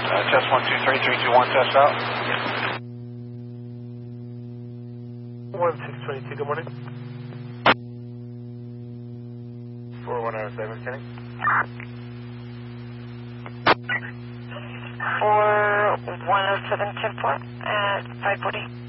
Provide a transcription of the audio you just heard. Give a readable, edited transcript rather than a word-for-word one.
Test 123, 321, test out. 1622, good morning. 4107, sending. 4107, 10-4 at 540.